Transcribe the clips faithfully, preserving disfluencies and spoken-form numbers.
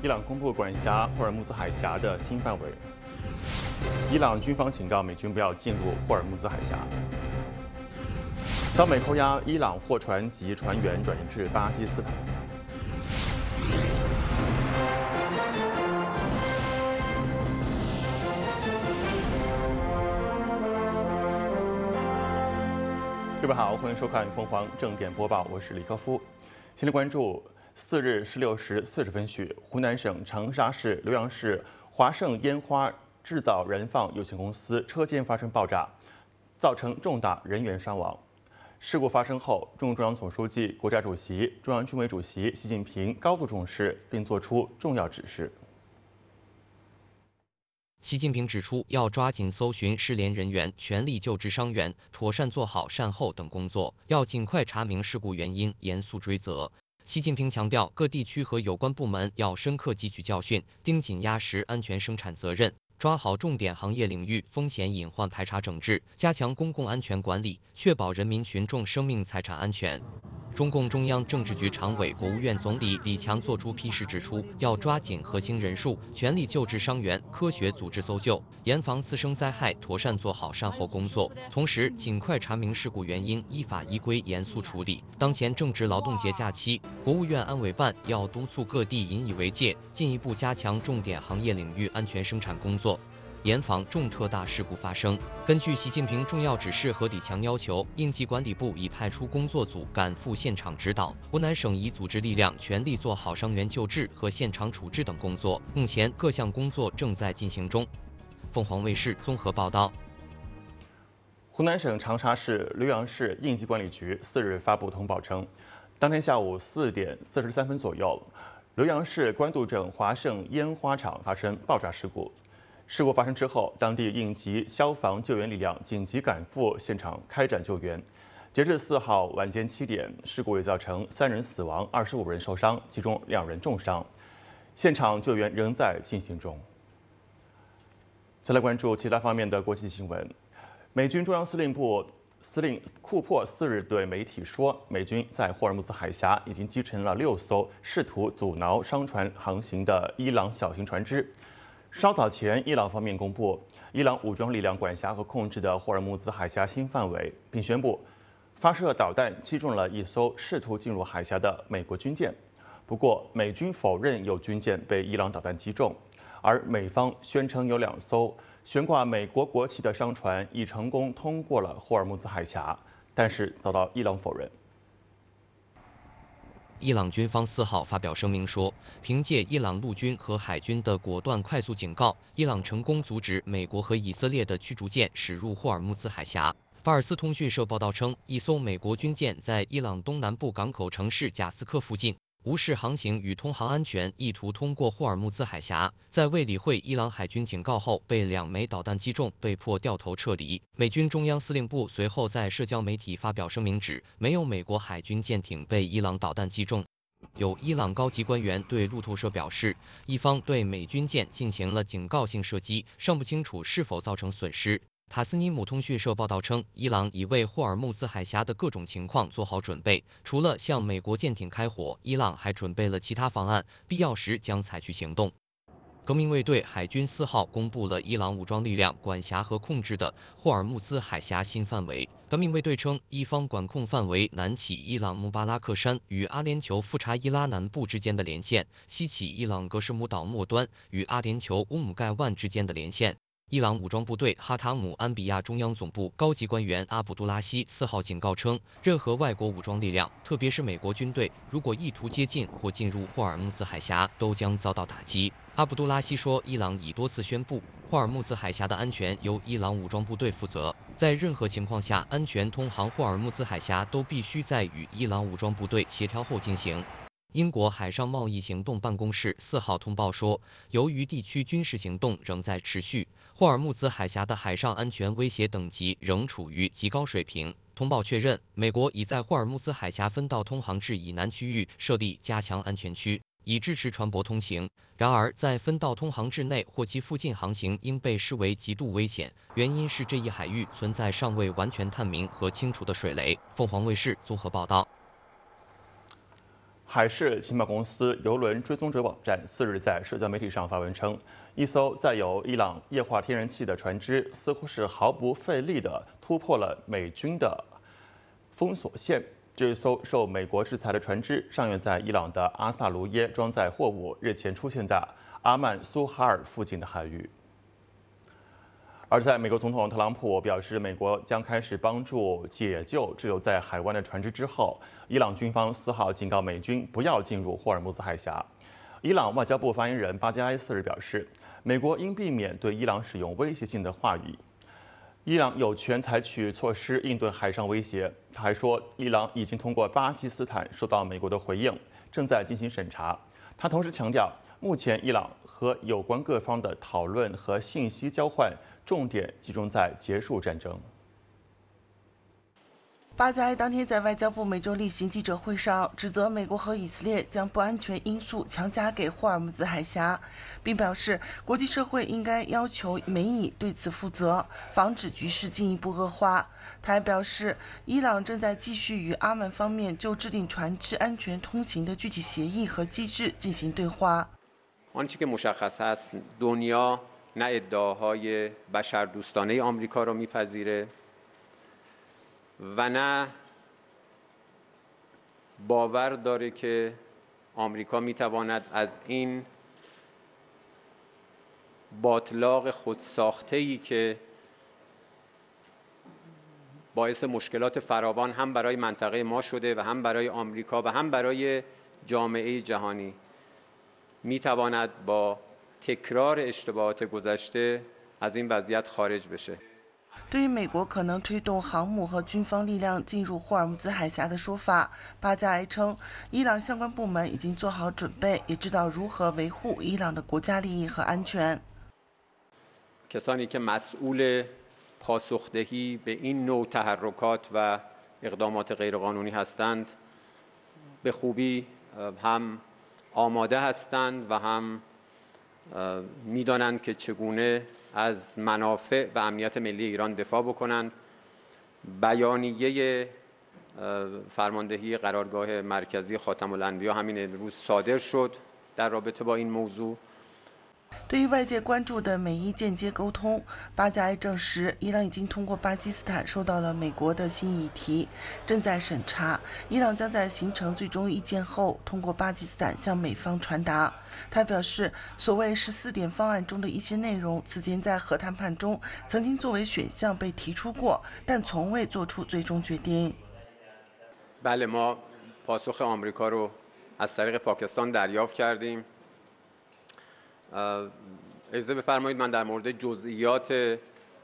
伊朗公布管辖霍尔木兹海峡的新范围。伊朗军方警告美军不要进入霍尔木兹海峡。遭美扣押，伊朗货船及船员转移至巴基斯坦。各位好，欢迎收看凤凰正点播报，我是李科夫。先来关注四日十六时四十分许，湖南省长沙市浏阳市华盛烟花制造燃放有限公司车间发生爆炸，造成重大人员伤亡。事故发生后，中共中央总书记、国家主席、中央军委主席习近平高度重视，并作出重要指示。 习近平指出，要抓紧搜寻失联人员，全力救治伤员，妥善做好善后等工作，要尽快查明事故原因，严肃追责。习近平强调，各地区和有关部门要深刻汲取教训，盯紧压实安全生产责任，抓好重点行业领域风险隐患排查整治，加强公共安全管理，确保人民群众生命财产安全。中共中央政治局常委、国务院总理李强作出批示，指出要抓紧核心人数，全力救治伤员，科学组织搜救，严防次生灾害，妥善做好善后工作。同时，尽快查明事故原因，依法依规严肃处理。当前正值劳动节假期，国务院安委办要督促各地引以为戒，进一步加强重点行业领域安全生产工作，严防重特大事故发生。根据习近平重要指示和李强要求，应急管理部已派出工作组赶赴现场指导，湖南省已组织力量全力做好伤员救治和现场处置等工作。目前各项工作正在进行中。凤凰卫视综合报道。 湖南省长沙市浏阳市应急管理局四日发布通报称，当天下午四点四十三分左右，浏阳市官渡镇华盛烟花厂发生爆炸事故。事故发生之后，当地应急消防救援力量紧急赶赴现场开展救援。截至四号晚间七点，事故已造成三人死亡、二十五人受伤，其中两人重伤。现场救援仍在进行中。再来关注其他方面的国际新闻。美军中央司令部司令库珀四日对媒体说，美军在霍尔木兹海峡已经击沉了六艘试图阻挠商船航行的伊朗小型船只。稍早前，伊朗方面公布伊朗武装力量管辖和控制的霍尔木兹海峡新范围，并宣布发射导弹击中了一艘试图进入海峡的美国军舰。不过，美军否认有军舰被伊朗导弹击中，而美方宣称有两艘悬挂美国国旗的商船已成功通过了霍尔木兹海峡，但是遭到伊朗否认。 伊朗军方四号发表声明说，凭借伊朗陆军和海军的果断快速警告，伊朗成功阻止美国和以色列的驱逐舰驶入霍尔木兹海峡。法尔斯通讯社报道称，一艘美国军舰在伊朗东南部港口城市贾斯克附近无视航行与通航安全，意图通过霍尔木兹海峡，在未理会伊朗海军警告后，被两枚导弹击中，被迫掉头撤离。美军中央司令部随后在社交媒体发表声明指，没有美国海军舰艇被伊朗导弹击中。有伊朗高级官员对路透社表示，一方对美军舰进行了警告性射击，尚不清楚是否造成损失。塔斯尼姆通讯社报道称，伊朗已为霍尔木兹海峡的各种情况做好准备，除了向美国舰艇开火，伊朗还准备了其他方案，必要时将采取行动。革命卫队海军四号公布了伊朗武装力量管辖和控制的霍尔木兹海峡新范围。革命卫队称，伊方管控范围南起伊朗穆巴拉克山与阿联酋富查伊拉南部之间的连线，西起伊朗格什姆岛末端与阿联酋乌姆盖万之间的连线。伊朗武装部队哈塔姆安比亚中央总部高级官员阿卜杜拉希四号警告称，任何外国武装力量，特别是美国军队，如果意图接近或进入霍尔木兹海峡，都将遭到打击。阿卜杜拉希说，伊朗已多次宣布，霍尔木兹海峡的安全由伊朗武装部队负责，在任何情况下，安全通航霍尔木兹海峡都必须在与伊朗武装部队协调后进行。英国海上贸易行动办公室四号通报说，由于地区军事行动仍在持续，霍尔木兹海峡的海上安全威胁等级仍处于极高水平。通报确认，美国已在霍尔木兹海峡分道通航至以南区域设立加强安全区，以支持船舶通行。然而，在分道通航至内或其附近航行应被视为极度危险，原因是这一海域存在尚未完全探明和清除的水雷。凤凰卫视综合报道。 海事情报公司邮轮追踪者网站四日在社交媒体上发文称，一艘载有伊朗液化天然气的船只似乎是毫不费力地突破了美军的封锁线。这艘受美国制裁的船只上月在伊朗的阿萨卢耶装载货物，日前出现在阿曼苏哈尔附近的海域。而在美国总统特朗普表示美国将开始帮助解救滞留在海湾的船只之后，伊朗军方四号警告美军不要进入霍尔木兹海峡。伊朗外交部发言人巴加埃四日表示，美国应避免对伊朗使用威胁性的话语。伊朗有权采取措施应对海上威胁。他还说，伊朗已经通过巴基斯坦收到美国的回应，正在进行审查。他同时强调，目前伊朗和有关各方的讨论和信息交换重点集中在结束战争。 巴加埃当天在外交部每周例行记者会上指责美国和以色列将不安全因素强加给霍尔木兹海峡，并表示国际社会应该要求美以对此负责，防止局势进一步恶化。他还表示，伊朗正在继续与阿曼方面就制定船只安全通行的具体协议和机制进行对话。 آنچه که مشخص هست دنیا نه ادعاهای بشردوستانه آمریکا را میپذیره و نه باور داره که آمریکا میتواند از این باطلاق خودساخته‌ای که باعث مشکلات فراوان هم برای منطقه ما شده و هم برای آمریکا و هم برای جامعه جهانی میتواند با تکرار اشتباهات گذشته از این وضعیت خارج بشه。 对于美国可能推动航母和军方力量进入霍尔木兹海峡的说法，巴加埃称，伊朗相关部门已经做好准备，也知道如何维护伊朗的国家利益和安全。 کسانی که مسئول پاسخدهی به این نوع تحرکات و اقدامات غیرقانونی هستند به خوبی هم آماده هستند و هم میدانند که چگونه از منافع و امنیت ملی ایران دفاع بکنند. بیانیه فرماندهی قرارگاه مرکزی خاتم الانبیا همین امروز صادر شد در رابطه با این موضوع. 对于外界关注的美伊间接沟通，巴加埃证实，伊朗已经通过巴基斯坦收到了美国的新议题，正在审查。伊朗将在形成最终意见后，通过巴基斯坦向美方传达。他表示，所谓十四点方案中的一些内容，此前在核谈判中曾经作为选项被提出过，但从未做出最终决定。 بله ما پاسخ آمریکا رو از طریق پاکستان دریافت کردیم. اجازه بفرمایید من در مورد جزئیات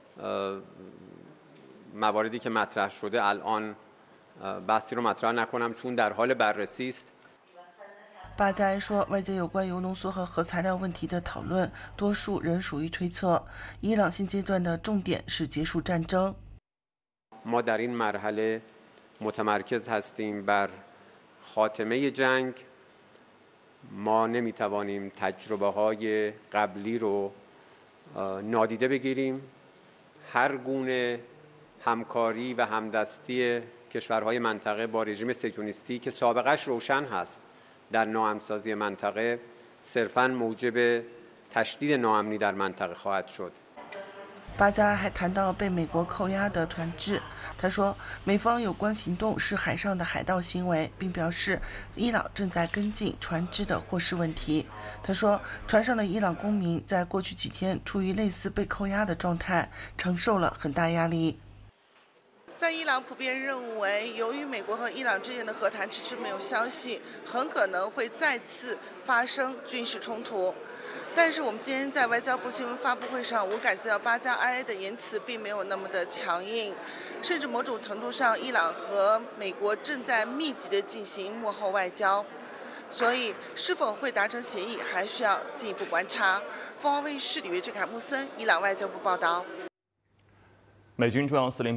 مواردی که مطرح شده الان بحثی رو مطرح نکنم چون در حال بررسی است. 巴加埃说，外界有关铀浓缩和核材料问题的讨论，多数仍属于推测。伊朗现阶段的重点是结束战争。 ما در این مرحله متمرکز هستیم بر خاتمه جنگ. ما نمیتوانیم تجربه های قبلی رو نادیده بگیریم. هر گونه همکاری و همدستی کشورهای منطقه با رژیم صهیونیستی که سابقش روشن هست در ناامن‌سازی منطقه صرفاً موجب تشدید ناامنی در منطقه خواهد شد. 巴加还谈到被美国扣押的船只，他说，美方有关行动是海上的海盗行为，并表示伊朗正在跟进船只的获释问题。他说，船上的伊朗公民在过去几天处于类似被扣押的状态，承受了很大压力。在伊朗普遍认为，由于美国和伊朗之间的和谈迟迟没有消息，很可能会再次发生军事冲突。但是我们今天在外交部新闻发布会上，我感觉到巴加埃的言辞并没有那么的强硬，甚至某种程度上，伊朗和美国正在密集的进行幕后外交，所以是否会达成协议，还需要进一步观察。凤凰卫视李维志、凯木森，伊朗外交部报道。 美军中央司令